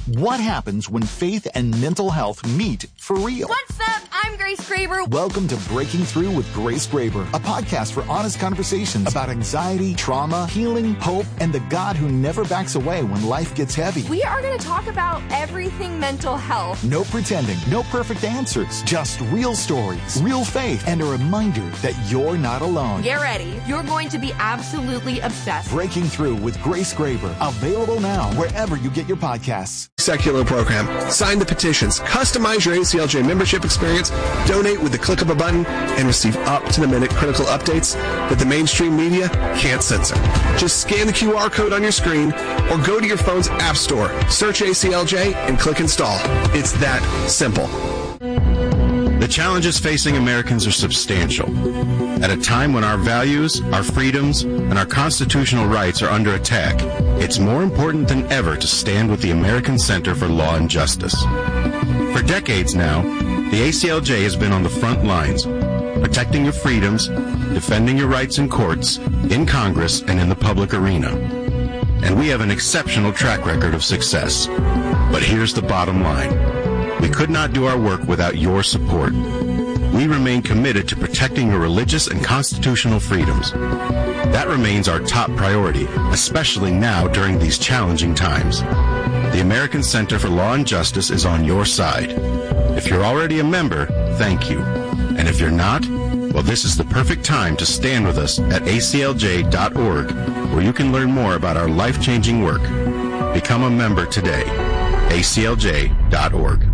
What happens when faith and mental health meet for real? What's up? I'm Grace Graber. Welcome to Breaking Through with Grace Graber, a podcast for honest conversations about anxiety, trauma, healing, hope, and the God who never backs away when life gets heavy. We are going to talk about everything mental health. No pretending, no perfect answers, just real stories, real faith, and a reminder that you're not alone. Get ready. You're going to be absolutely obsessed. Breaking Through with Grace Graber, available now wherever you get your podcasts. Secular program. Sign the petitions. Customize your ACLJ membership experience. Donate with the click of a button and receive up-to-the-minute critical updates that the mainstream media can't censor. Just scan the QR code on your screen or go to your phone's app store, search ACLJ, and click install. It's that simple. The challenges facing Americans are substantial. At a time when our values, our freedoms, and our constitutional rights are under attack, it's more important than ever to stand with the American Center for Law and Justice. For decades now, the ACLJ has been on the front lines, protecting your freedoms, defending your rights in courts, in Congress, and in the public arena. And we have an exceptional track record of success. But here's the bottom line. We could not do our work without your support. We remain committed to protecting your religious and constitutional freedoms. That remains our top priority, especially now during these challenging times. The American Center for Law and Justice is on your side. If you're already a member, thank you. And if you're not, well, this is the perfect time to stand with us at aclj.org, where you can learn more about our life-changing work. Become a member today. aclj.org.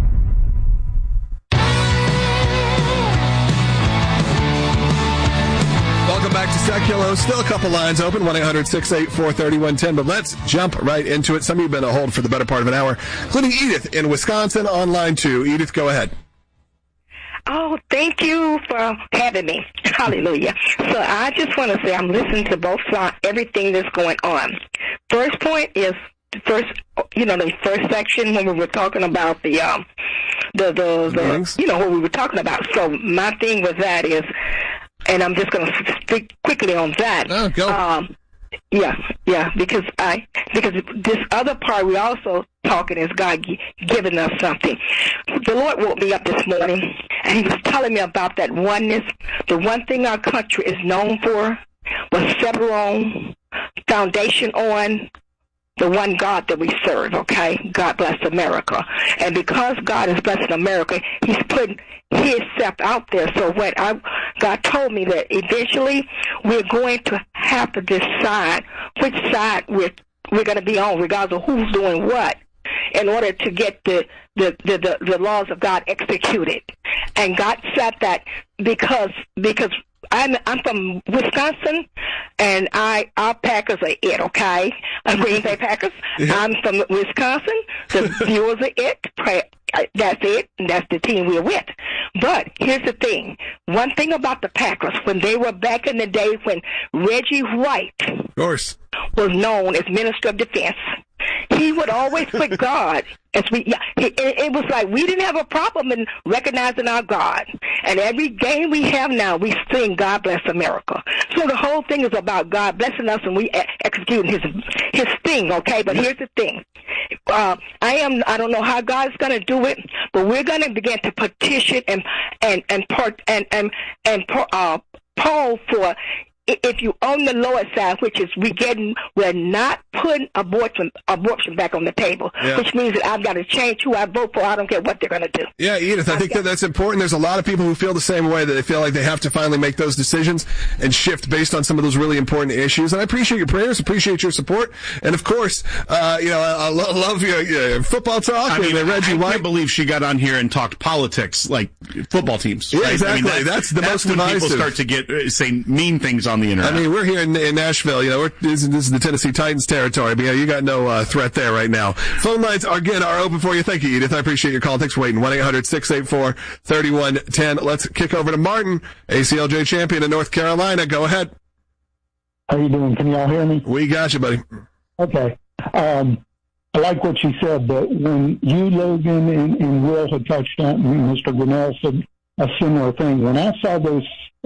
Welcome back to Secular. Still a couple lines open, 1-800-684-3110, but let's jump right into it. Some of you have been on hold for the better part of an hour, including Edith in Wisconsin on line 2. Edith, go ahead. Oh, thank you for having me. Hallelujah. So I just want to say I'm listening to both sides, everything that's going on. First point is the first section when we were talking about the what we were talking about. So my thing with that is, and I'm just going to speak quickly on that. Oh, go. Because this other part we also talking is God giving us something. The Lord woke me up this morning, and He was telling me about that oneness. The one thing our country is known for was settled on, foundation on the one God that we serve, okay? God bless America. And because God is blessing America, He's putting Himself out there. So God told me that eventually we're going to have to decide which side we're going to be on, regardless of who's doing what, in order to get the laws of God executed. And God said that because I'm from Wisconsin, and our Packers are it, okay? Green Bay Packers. Yeah. I'm from Wisconsin. The Viewers are it. That's it, and that's the team we're with. But here's the thing. One thing about the Packers, when they were back in the days when Reggie White was known as Minister of Defense, he would always put God as it was like we didn't have a problem in recognizing our God. And every game we have now, we sing God Bless America. So the whole thing is about God blessing us, and we executing his thing, okay? But here's the thing. I don't know how God's going to do it, but we're going to begin to petition and poll for, if you own the lower side, which is we're not putting abortion back on the table, which means that I've got to change who I vote for. I don't care what they're going to do. Yeah, Edith, I think that's important. There's a lot of people who feel the same way, that they feel like they have to finally make those decisions and shift based on some of those really important issues. And I appreciate your prayers, appreciate your support. And of course, I love your football talk. I can't believe she got on here and talked politics like football teams. Yeah, right? Exactly. I mean, that's the most when divisive. People start to say mean things on the internet. I mean, we're here in Nashville. This is the Tennessee Titans territory. But you got no threat there right now. Phone lines are open for you. Thank you, Edith. I appreciate your call. Thanks for waiting. 1-800-684-3110. Let's kick over to Martin, ACLJ champion in North Carolina. Go ahead. How you doing? Can y'all hear me? We got you, buddy. Okay. I like what you said, but when you, Logan, and Will had touched on, and Mr. Grinnell said a similar thing. When I saw those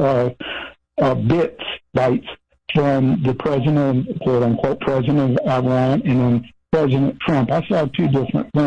bites from the president, quote-unquote, president of Iran, and then President Trump, I saw two different things.